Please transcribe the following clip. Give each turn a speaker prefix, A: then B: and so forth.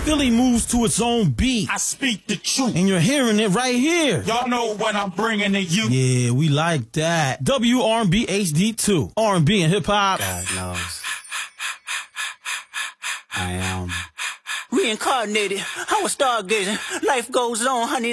A: Philly moves to its own beat.
B: I speak the truth.
A: And you're hearing it right here.
B: Y'all know what I'm bringing to you.
A: Yeah, we like that. WRB HD2. R&B and hip-hop.
C: God knows. I am
D: reincarnated. I was stargazing. Life goes on, honey.